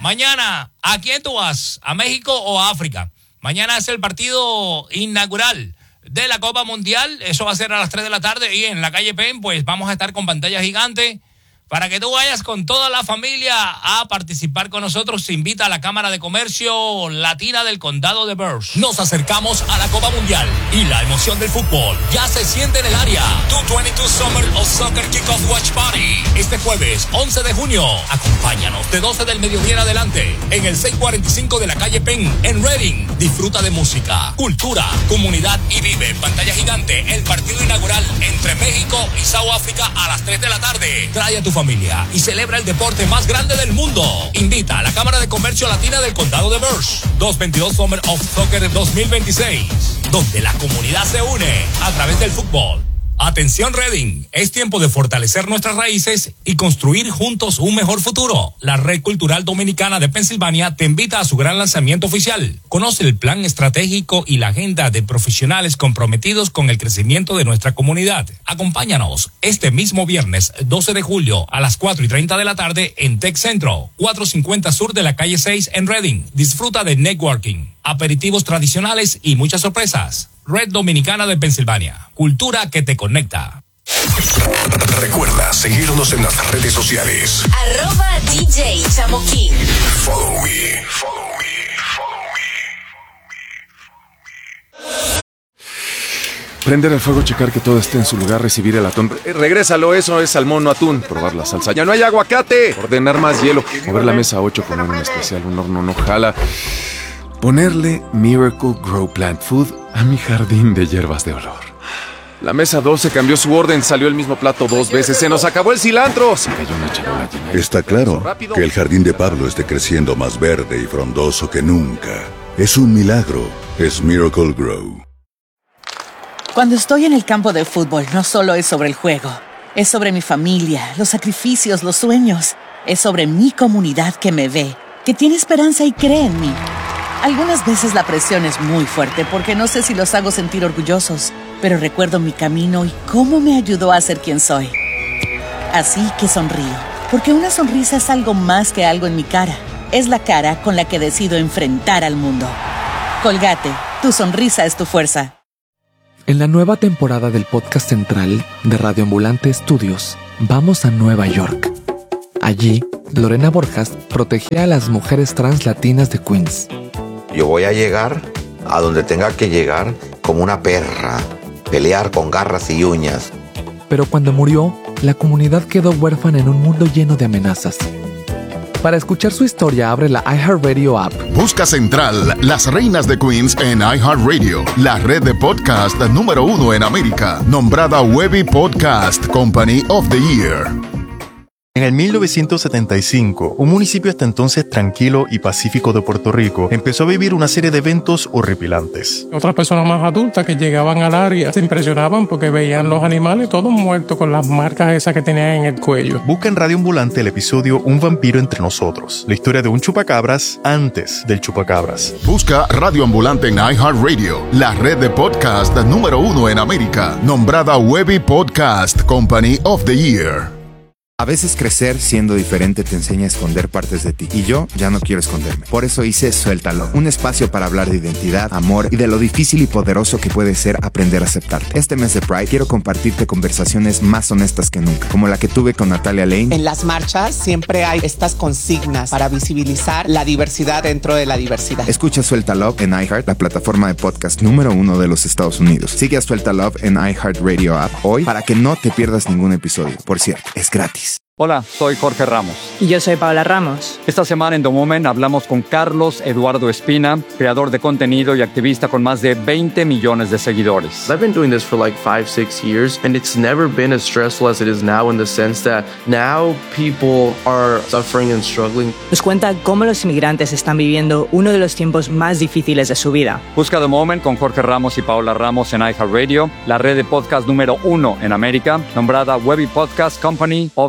Mañana, ¿a quién tú vas? ¿A México o a África? Mañana es el partido inaugural de la Copa Mundial. Eso va a ser a las 3 de la tarde y en la calle Penn, pues vamos a estar con pantalla gigante para que tú vayas con toda la familia a participar con nosotros. Se invita a la Cámara de Comercio Latina del Condado de Berks. Nos acercamos a la Copa Mundial y la emoción del fútbol ya se siente en el área. 222 Summer of Soccer Kickoff Watch Party. Este jueves, 11 de junio. Acompáñanos de 12 del mediodía en adelante en el 645 de la calle Penn, en Reading. Disfruta de música, cultura, comunidad y vive en pantalla gigante el partido inaugural entre México y South Africa a las 3 de la tarde. Trae a tu familia y celebra el deporte más grande del mundo. Invita a la Cámara de Comercio Latina del Condado de Berks. 222 Summer of Soccer 2026, donde la comunidad se une a través del fútbol. Atención Reading, es tiempo de fortalecer nuestras raíces y construir juntos un mejor futuro. La Red Cultural Dominicana de Pensilvania te invita a su gran lanzamiento oficial. Conoce el plan estratégico y la agenda de profesionales comprometidos con el crecimiento de nuestra comunidad. Acompáñanos este mismo viernes 12 de julio a las 4:30 de la tarde en Tech Centro, 450 sur de la calle 6 en Reading. Disfruta de networking, aperitivos tradicionales y muchas sorpresas. Red Dominicana de Pensilvania, cultura que te conecta. Recuerda seguirnos en las redes sociales. @DJ Chamoquín. Follow me. Prender el fuego, checar que todo esté en su lugar, recibir el atún. Regrésalo, eso es salmón, no atún. Probar la salsa. ¡Ya no hay aguacate! Ordenar más hielo. Mover la mesa 8, poner un especial, un horno no jala. Ponerle Miracle Grow Plant Food a mi jardín de hierbas de olor. La mesa 12 cambió su orden, salió el mismo plato 2 veces. ¡Se nos acabó el cilantro! Se cayó una charola llena. Está claro que el jardín de Pablo esté creciendo más verde y frondoso que nunca. Es un milagro. Es Miracle Grow. Cuando estoy en el campo de fútbol, no solo es sobre el juego. Es sobre mi familia, los sacrificios, los sueños. Es sobre mi comunidad que me ve, que tiene esperanza y cree en mí. Algunas veces la presión es muy fuerte porque no sé si los hago sentir orgullosos, pero recuerdo mi camino y cómo me ayudó a ser quien soy. Así que sonrío, porque una sonrisa es algo más que algo en mi cara. Es la cara con la que decido enfrentar al mundo. Colgate, tu sonrisa es tu fuerza. En la nueva temporada del podcast central de Radio Ambulante Estudios, vamos a Nueva York. Allí, Lorena Borjas protege a las mujeres trans latinas de Queens. Yo voy a llegar a donde tenga que llegar como una perra, pelear con garras y uñas. Pero cuando murió, la comunidad quedó huérfana en un mundo lleno de amenazas. Para escuchar su historia, abre la iHeartRadio app. Busca Central, Las Reinas de Queens en iHeartRadio, la red de podcast número 1 en América, nombrada Webby Podcast Company of the Year. En el 1975, un municipio hasta entonces tranquilo y pacífico de Puerto Rico empezó a vivir una serie de eventos horripilantes. Otras personas más adultas que llegaban al área se impresionaban porque veían los animales todos muertos con las marcas esas que tenían en el cuello. Busca en Radio Ambulante el episodio Un vampiro entre nosotros, la historia de un chupacabras antes del chupacabras. Busca Radio Ambulante en iHeartRadio, la red de podcast número 1 en América, nombrada Webby Podcast Company of the Year. A veces crecer siendo diferente te enseña a esconder partes de ti. Y yo ya no quiero esconderme. Por eso hice Suéltalo, un espacio para hablar de identidad, amor y de lo difícil y poderoso que puede ser aprender a aceptarte. Este mes de Pride quiero compartirte conversaciones más honestas que nunca, como la que tuve con Natalia Lane. En las marchas siempre hay estas consignas para visibilizar la diversidad dentro de la diversidad. Escucha Suéltalo en iHeart, la plataforma de podcast número 1 de los Estados Unidos. Sigue a Suéltalo en iHeartRadio app hoy para que no te pierdas ningún episodio. Por cierto, es gratis. Hola, soy Jorge Ramos. Y yo soy Paola Ramos. Esta semana en The Moment hablamos con Carlos Eduardo Espina, creador de contenido y activista con más de 20 millones de seguidores. I've been doing this for like 5-6 years, and it's never been as stressful as it is now in the sense that now people are suffering and struggling. Nos cuenta cómo los inmigrantes están viviendo uno de los tiempos más difíciles de su vida. Busca The Moment con Jorge Ramos y Paola Ramos en iHeartRadio, la red de podcast número 1 en América, nombrada Webby Podcast Company of the Year.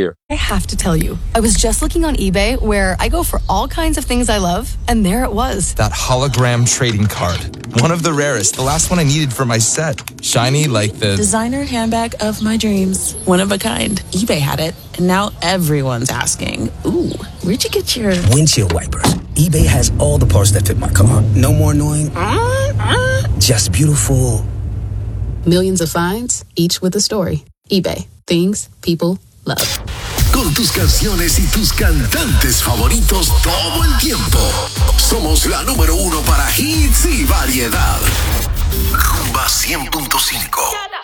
year. I have to tell you, I was just looking on eBay where I go for all kinds of things I love, and there it was. That hologram trading card. One of the rarest. The last one I needed for my set. Shiny like the designer handbag of my dreams. One of a kind. eBay had it, and now everyone's asking, ooh, where'd you get your windshield wipers? eBay has all the parts that fit my car. No more annoying. Just beautiful. Millions of finds, each with a story. eBay. Things people love. Con tus canciones y tus cantantes favoritos todo el tiempo. Somos la número 1 para hits y variedad. Rumba 100.5.